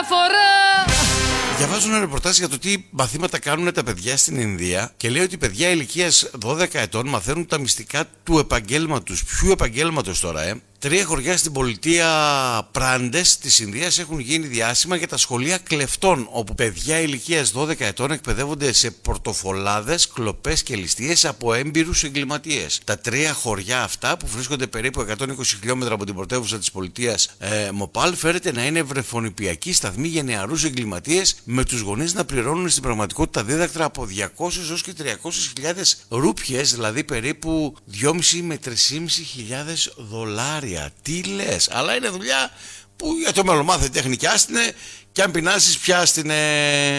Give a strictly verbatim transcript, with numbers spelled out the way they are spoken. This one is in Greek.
Διαβάζω ένα ρεπορτάζ για το τι μαθήματα κάνουν τα παιδιά στην Ινδία και λέει ότι παιδιά ηλικίας δώδεκα ετών μαθαίνουν τα μυστικά του επαγγέλματος. Ποιου επαγγέλματος τώρα, ε? Τρία χωριά στην πολιτεία Πράντες της Ινδίας έχουν γίνει διάσημα για τα σχολεία κλεφτών, όπου παιδιά ηλικίας δώδεκα ετών εκπαιδεύονται σε πορτοφολάδες, κλοπές και ληστείες από έμπειρους εγκληματίες. Τα τρία χωριά αυτά, που βρίσκονται περίπου εκατόν είκοσι χιλιόμετρα από την πρωτεύουσα της πολιτείας ε, Μοπάλ, φέρεται να είναι βρεφονιπιακή σταθμή για νεαρούς εγκληματίες, με τους γονείς να πληρώνουν στην πραγματικότητα δίδακτρα από διακόσιες έως και τριακόσιες χιλιάδες ρούπιες, δηλαδή περίπου δυόμισι με τρεις χιλιάδες δολάρια. Τι λες, αλλά είναι δουλειά που για το μέλλον μάθε τέχνη και άστινε, και αν πεινάσεις πιάστηνε.